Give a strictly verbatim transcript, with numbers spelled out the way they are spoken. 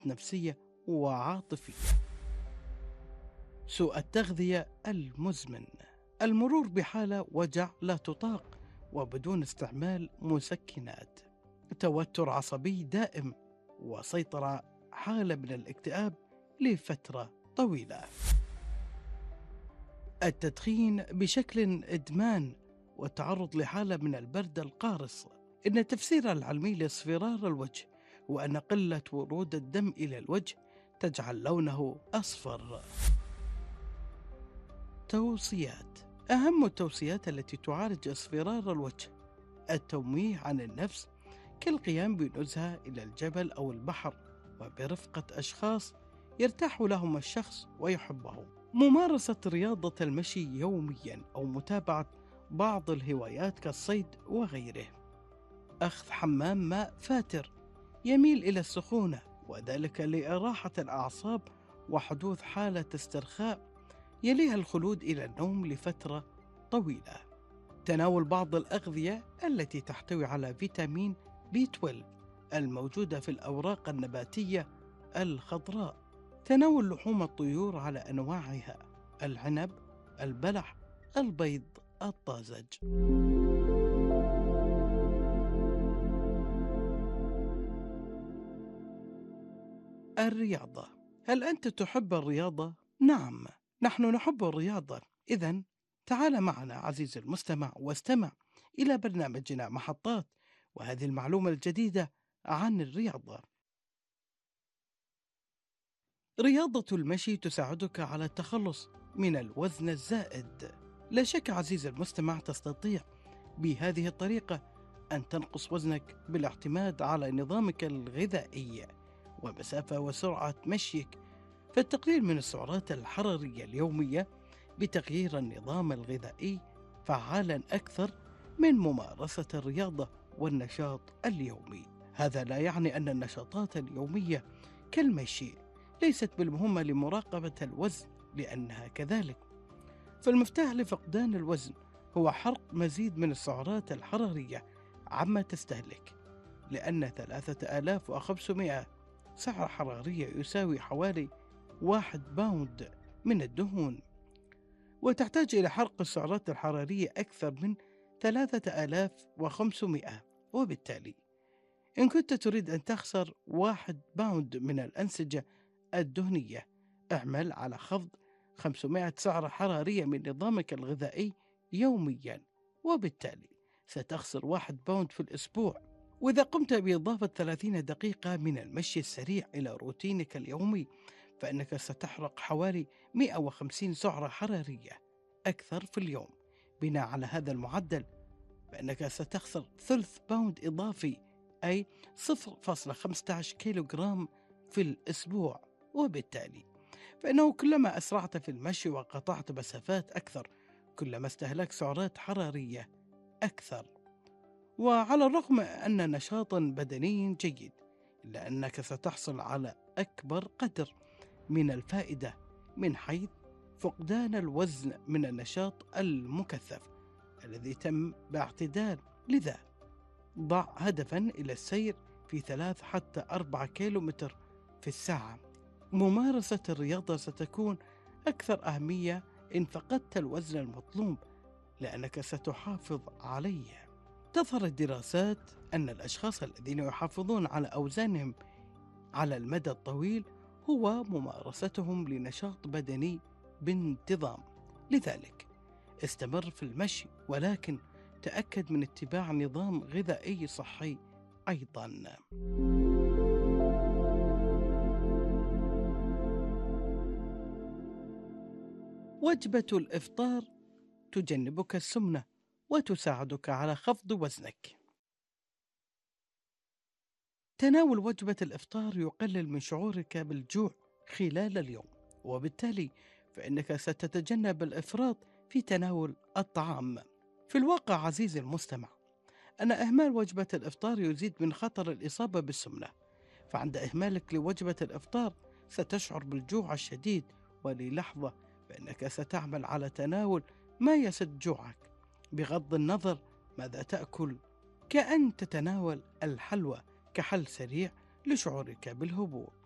نفسية وعاطفية. سوء التغذية المزمن، المرور بحالة وجع لا تطاق وبدون استعمال مسكنات، توتر عصبي دائم، وسيطرة حالة من الاكتئاب لفترة طويلة. التدخين بشكل إدمان والتعرض لحالة من البرد القارص. إن التفسير العلمي لاصفرار الوجه هو أن قلة ورود الدم إلى الوجه تجعل لونه أصفر. توصيات. أهم التوصيات التي تعالج اصفرار الوجه: التمويه عن النفس كالقيام بنزهة إلى الجبل أو البحر وبرفقة أشخاص يرتاح لهم الشخص ويحبهم، ممارسة رياضة المشي يوميا أو متابعة بعض الهوايات كالصيد وغيره، أخذ حمام ماء فاتر يميل إلى السخونة وذلك لإراحة الأعصاب وحدوث حالة استرخاء يليها الخلود إلى النوم لفترة طويلة، تناول بعض الأغذية التي تحتوي على فيتامين بي اثنا عشر الموجودة في الأوراق النباتية الخضراء، تناول لحوم الطيور على أنواعها، العنب، البلح، البيض الطازج. الرياضة. هل أنت تحب الرياضة؟ نعم، نحن نحب الرياضة. إذن تعال معنا عزيزي المستمع واستمع إلى برنامجنا محطات، وهذه المعلومة الجديدة عن الرياضة. رياضة المشي تساعدك على التخلص من الوزن الزائد. لا شك عزيزي المستمع تستطيع بهذه الطريقة أن تنقص وزنك بالاعتماد على نظامك الغذائي ومسافة وسرعة مشيك، فالتقليل من السعرات الحرارية اليومية بتغيير النظام الغذائي فعالا أكثر من ممارسة الرياضة والنشاط اليومي. هذا لا يعني أن النشاطات اليومية كالمشي ليست بالمهمة لمراقبة الوزن، لأنها كذلك، فالمفتاح لفقدان الوزن هو حرق مزيد من السعرات الحرارية عما تستهلك، لأن ثلاثة آلاف وخمسمائة سعرة حرارية يساوي حوالي واحد باوند من الدهون، وتحتاج إلى حرق السعرات الحرارية أكثر من ثلاثة آلاف وخمسمائة. وبالتالي إن كنت تريد أن تخسر واحد باوند من الأنسجة الدهنية، اعمل على خفض خمسمائة سعرة حرارية من نظامك الغذائي يوميا، وبالتالي ستخسر واحد باوند في الأسبوع. وإذا قمت بإضافة ثلاثين دقيقة من المشي السريع إلى روتينك اليومي، فإنك ستحرق حوالي مئة وخمسين سعرة حرارية أكثر في اليوم. بناء على هذا المعدل فإنك ستخسر ثلث باوند إضافي، أي صفر فاصلة خمسة عشر كيلوغرام في الأسبوع. وبالتالي فإنه كلما أسرعت في المشي وقطعت مسافات أكثر، كلما استهلكت سعرات حرارية أكثر. وعلى الرغم أن نشاطا بدني جيد، إلا أنك ستحصل على أكبر قدر من الفائدة من حيث فقدان الوزن من النشاط المكثف الذي تم باعتدال. لذا ضع هدفا إلى السير في ثلاث حتى أربعة كيلومتر في الساعة. ممارسة الرياضة ستكون أكثر أهمية إن فقدت الوزن المطلوب، لأنك ستحافظ عليه. تظهر الدراسات أن الأشخاص الذين يحافظون على أوزانهم على المدى الطويل هو ممارستهم لنشاط بدني بانتظام. لذلك استمر في المشي، ولكن تأكد من اتباع نظام غذائي صحي أيضا. وجبة الإفطار تجنبك السمنة وتساعدك على خفض وزنك. تناول وجبة الإفطار يقلل من شعورك بالجوع خلال اليوم، وبالتالي فإنك ستتجنب الإفراط في تناول الطعام. في الواقع عزيزي المستمع أن إهمال وجبة الإفطار يزيد من خطر الإصابة بالسمنة، فعند إهمالك لوجبة الإفطار ستشعر بالجوع الشديد، وللحظة فإنك ستعمل على تناول ما يسد جوعك بغض النظر ماذا تأكل، كأن تتناول الحلوى كحل سريع لشعورك بالهبوط.